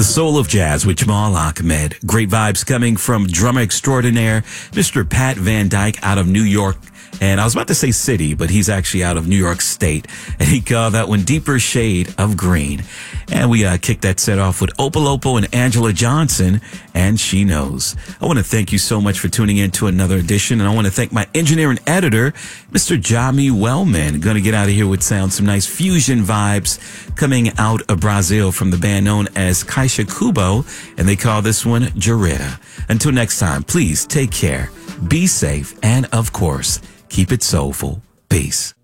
The Soul of Jazz with Jamal Ahmed. Great vibes coming from drummer extraordinaire, Mr. Pat Van Dyke out of New York. And I was about to say city, but he's actually out of New York State. And he called that one Deeper Shade of Green. And we kicked that set off with Opolopo and Angela Johnson, and She Knows. I want to thank you so much for tuning in to another edition. And I want to thank my engineer and editor, Mr. Jami Wellman. Going to get out of here with some nice fusion vibes coming out of Brazil from the band known as Caixa Kubo. And they call this one Jaretta. Until next time, please take care, be safe, and of course, keep it soulful. Peace.